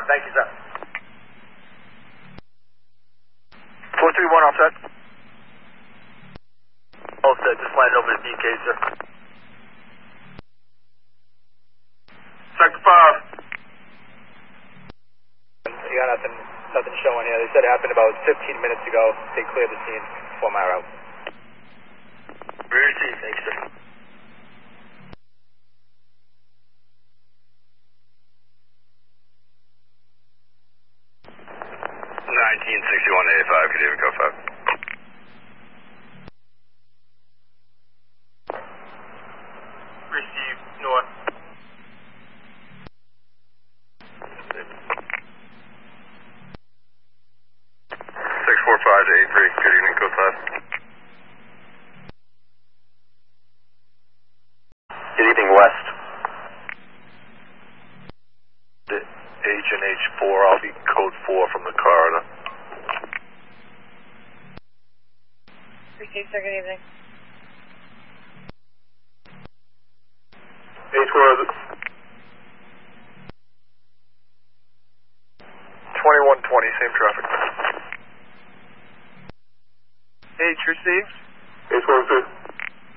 confirmed. Thank you, sir. 431, all set? All set. Just landed over to DK, sir. Sector 5. You got nothing showing here. They said it happened about 15 minutes ago. They cleared the scene 4 mile out. Received. Thank you, sir. 196185, Canadian Code 5. Received. North. 645 to 83, good evening, Code 5. Good evening, West. The H and H4, I'll be Code 4 from the corridor. Received, sir. Good evening. H4, 2120, same traffic. H received. H4,